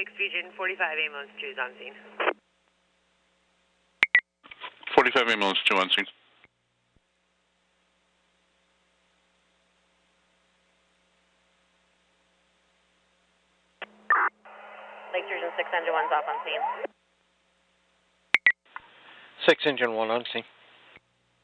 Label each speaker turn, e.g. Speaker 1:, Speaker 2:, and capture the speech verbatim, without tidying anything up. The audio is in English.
Speaker 1: Lake Fusion, forty-five ambulance two is on scene.
Speaker 2: forty-five ambulance two on scene.
Speaker 1: Lake Fusion six engine one's off on scene.
Speaker 3: six engine one on scene.